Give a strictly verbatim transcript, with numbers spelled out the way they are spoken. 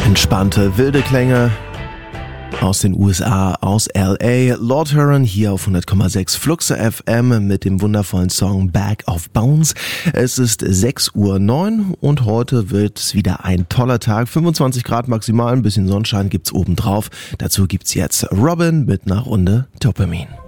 Entspannte, wilde Klänge aus den U S A, aus L A. Lord Huron hier auf hundert Komma sechs Fluxe F M mit dem wundervollen Song Bag of Bones. Es ist sechs Uhr neun und heute wird es wieder ein toller Tag. fünfundzwanzig Grad maximal, ein bisschen Sonnenschein gibt's obendrauf. Dazu gibt's jetzt Robin mit einer Runde Dopamin.